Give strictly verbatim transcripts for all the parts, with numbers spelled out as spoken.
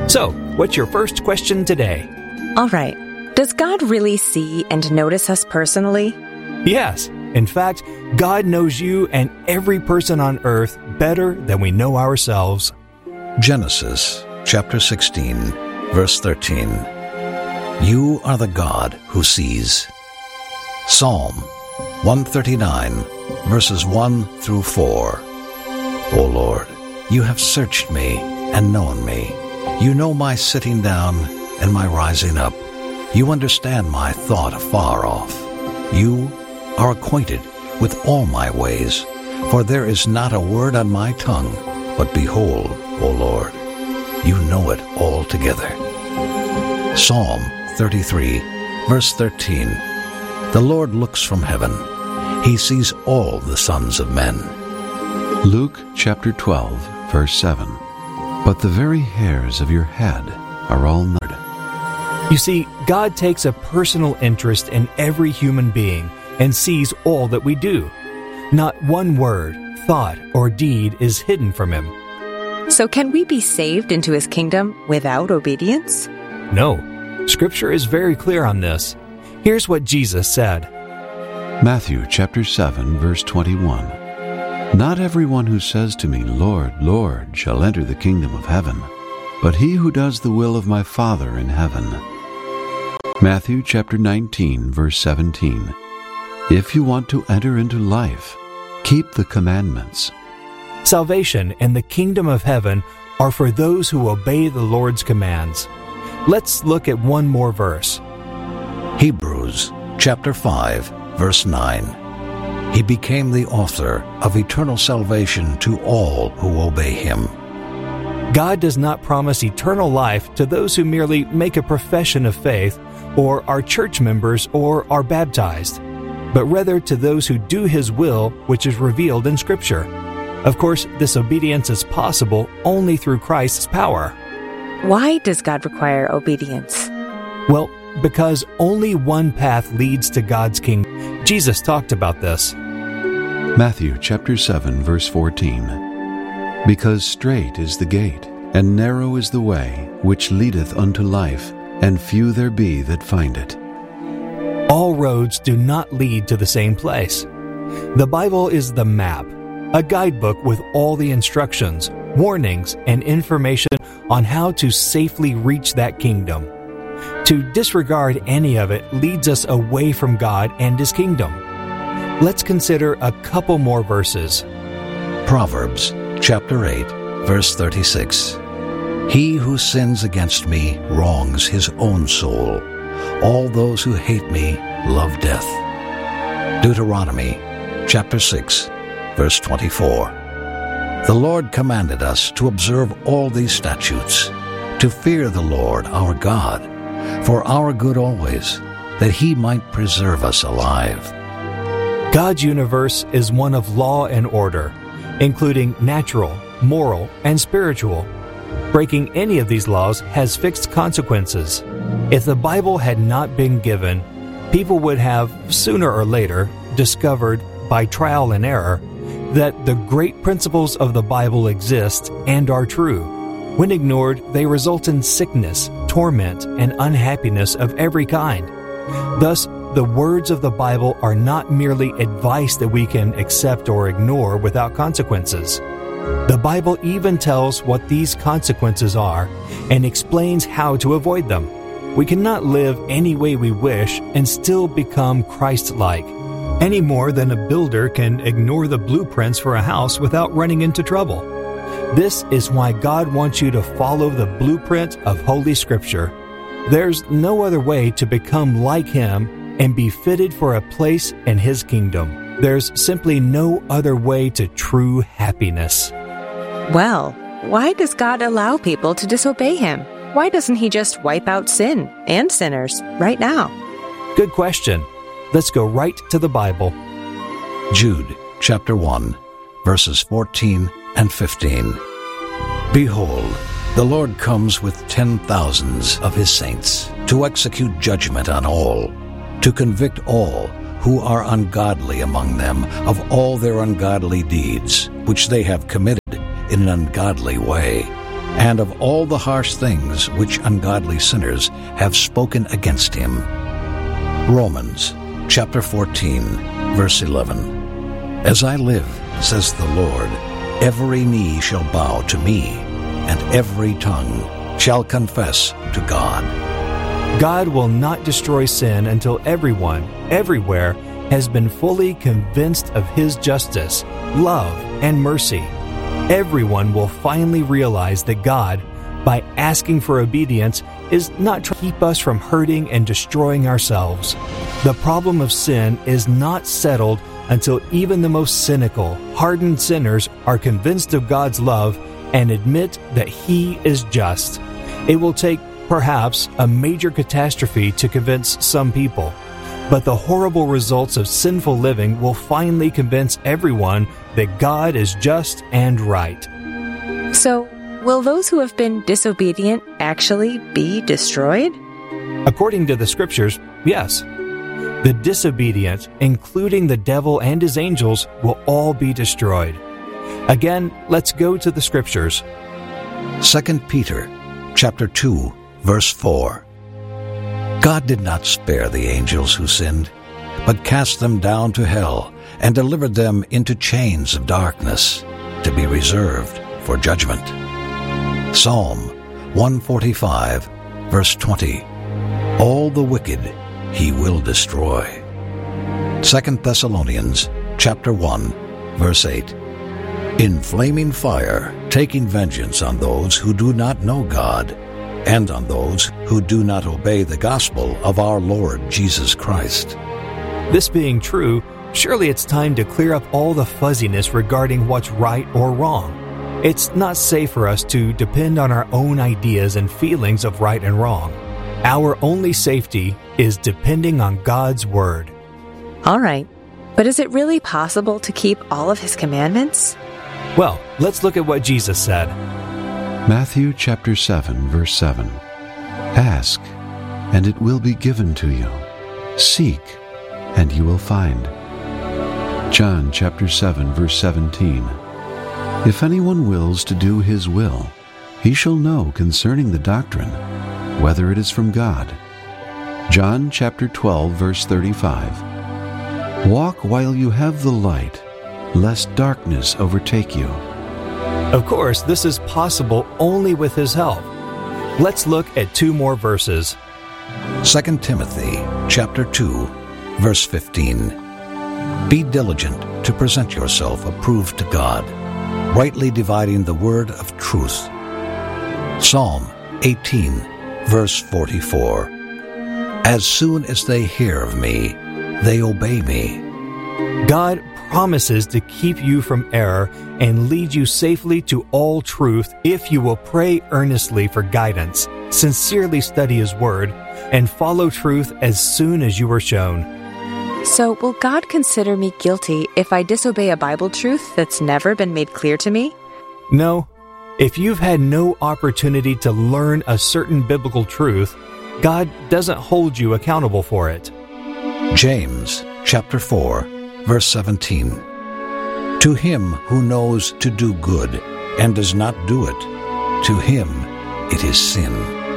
So, what's your first question today? All right. Does God really see and notice us personally? Yes. In fact, God knows you and every person on earth better than we know ourselves. Genesis chapter sixteen, verse thirteen. You are the God who sees. Psalm one thirty-nine, verses one through four. O Lord, you have searched me and known me. You know my sitting down and my rising up. You understand my thought afar off. You are acquainted with all my ways, for there is not a word on my tongue. But behold, O Lord, you know it altogether. Psalm thirty-three, verse thirteen. The Lord looks from heaven. He sees all the sons of men. Luke chapter twelve, verse seven. But the very hairs of your head are all numbered. You see, God takes a personal interest in every human being and sees all that we do. Not one word, thought, or deed is hidden from Him. So can we be saved into His kingdom without obedience? No. Scripture is very clear on this. Here's what Jesus said. Matthew chapter seven, verse twenty-one. Not everyone who says to me, Lord, Lord, shall enter the kingdom of heaven, but he who does the will of my Father in heaven. Matthew chapter nineteen, verse seventeen. If you want to enter into life, keep the commandments. Salvation and the kingdom of heaven are for those who obey the Lord's commands. Let's look at one more verse. Hebrews chapter five, verse nine. He became the author of eternal salvation to all who obey Him. God does not promise eternal life to those who merely make a profession of faith or are church members or are baptized, but rather to those who do His will, which is revealed in Scripture. Of course, this obedience is possible only through Christ's power. Why does God require obedience? Well, because only one path leads to God's kingdom. Jesus talked about this. Matthew chapter seven, verse fourteen. Because strait is the gate, and narrow is the way, which leadeth unto life, and few there be that find it. All roads do not lead to the same place. The Bible is the map, a guidebook with all the instructions, warnings, and information on how to safely reach that kingdom. To disregard any of it leads us away from God and His kingdom. Let's consider a couple more verses. Proverbs chapter eight, verse thirty-six. He who sins against me wrongs his own soul. All those who hate me love death. Deuteronomy chapter six, verse twenty-four. The Lord commanded us to observe all these statutes, to fear the Lord our God, for our good always, that He might preserve us alive. God's universe is one of law and order, including natural, moral, and spiritual. Breaking any of these laws has fixed consequences. If the Bible had not been given, people would have, sooner or later, discovered, by trial and error, that the great principles of the Bible exist and are true. When ignored, they result in sickness, torment, and unhappiness of every kind. Thus, the words of the Bible are not merely advice that we can accept or ignore without consequences. The Bible even tells what these consequences are and explains how to avoid them. We cannot live any way we wish and still become Christ-like, any more than a builder can ignore the blueprints for a house without running into trouble. This is why God wants you to follow the blueprint of Holy Scripture. There's no other way to become like Him and be fitted for a place in His kingdom. There's simply no other way to true happiness. Well, why does God allow people to disobey Him? Why doesn't He just wipe out sin and sinners right now? Good question. Let's go right to the Bible. Jude chapter one, verses fourteen and fifteen. Behold, the Lord comes with ten thousands of His saints to execute judgment on all, to convict all who are ungodly among them of all their ungodly deeds, which they have committed in an ungodly way, and of all the harsh things which ungodly sinners have spoken against him. Romans chapter fourteen, verse eleven. As I live, says the Lord, every knee shall bow to me, and every tongue shall confess to God. God will not destroy sin until everyone, everywhere, has been fully convinced of His justice, love, and mercy. Everyone will finally realize that God, by asking for obedience, is not trying to keep us from hurting and destroying ourselves. The problem of sin is not settled until even the most cynical, hardened sinners are convinced of God's love and admit that He is just. It will take, perhaps, a major catastrophe to convince some people, but the horrible results of sinful living will finally convince everyone that God is just and right. So, will those who have been disobedient actually be destroyed? According to the Scriptures, yes. The disobedient, including the devil and his angels, will all be destroyed. Again, let's go to the Scriptures. Second Peter chapter two, verse four. God did not spare the angels who sinned, but cast them down to hell and delivered them into chains of darkness to be reserved for judgment. Psalm one forty-five, verse twenty. All the wicked He will destroy. Second Thessalonians chapter one, verse eight. In flaming fire, taking vengeance on those who do not know God, and on those who do not obey the gospel of our Lord Jesus Christ. This being true, surely it's time to clear up all the fuzziness regarding what's right or wrong. It's not safe for us to depend on our own ideas and feelings of right and wrong. Our only safety is depending on God's Word. All right, but is it really possible to keep all of His commandments? Well, let's look at what Jesus said. Matthew chapter seven, verse seven. Ask, and it will be given to you. Seek, and you will find. John chapter seven, verse seventeen. If anyone wills to do his will, he shall know concerning the doctrine, whether it is from God. John chapter twelve, verse thirty-five. Walk while you have the light, lest darkness overtake you. Of course, this is possible only with His help. Let's look at two more verses. Second Timothy chapter two, verse fifteen. Be diligent to present yourself approved to God, rightly dividing the word of truth. Psalm eighteen, verse forty-four. As soon as they hear of me, they obey me. God promises to keep you from error and lead you safely to all truth if you will pray earnestly for guidance, sincerely study His Word, and follow truth as soon as you are shown. So, will God consider me guilty if I disobey a Bible truth that's never been made clear to me? No. If you've had no opportunity to learn a certain biblical truth, God doesn't hold you accountable for it. James chapter four, verse seventeen. To him who knows to do good and does not do it, to him it is sin.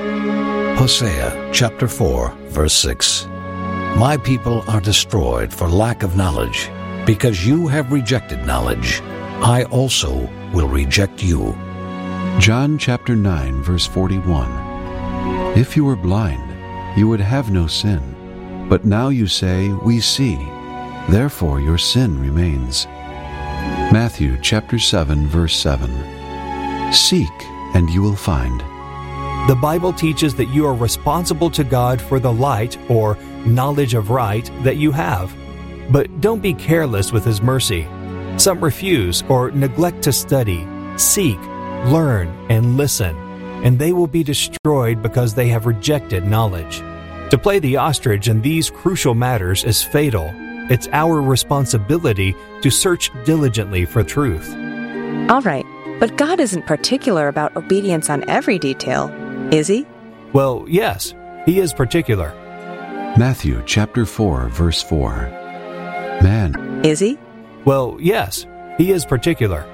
Hosea chapter four, verse six. My people are destroyed for lack of knowledge. Because you have rejected knowledge, I also will reject you. John chapter nine, verse forty-one. If you were blind, you would have no sin. But now you say, we see. Therefore your sin remains. Matthew chapter seven, verse seven. Seek, and you will find. The Bible teaches that you are responsible to God for the light, or knowledge of right, that you have. But don't be careless with His mercy. Some refuse or neglect to study, seek, learn, and listen, and they will be destroyed because they have rejected knowledge. To play the ostrich in these crucial matters is fatal. It's our responsibility to search diligently for truth. All right, but God isn't particular about obedience on every detail, is He? Well, yes, He is particular. Matthew chapter four, verse four. Man. Is He? Well, yes, He is particular.